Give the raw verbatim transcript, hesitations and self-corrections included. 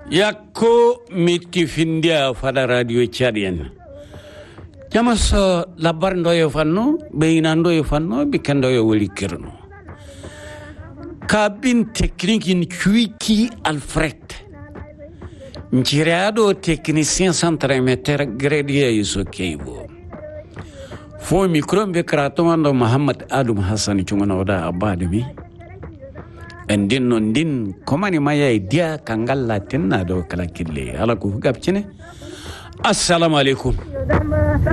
yakko mitti findia fada radio chadian jama so labar ndoyo fanno beina ndoyo fanno bikendo yo woli kirno cabine technique in cuiki alfred njirado technicien centrimeter gradier iso keibo fo micro be krato ando muhammad adum hassan chungona oda abademi endin non din komani maya dia kangalla tenna do kala kille ala ku gabcine assalamu alaikum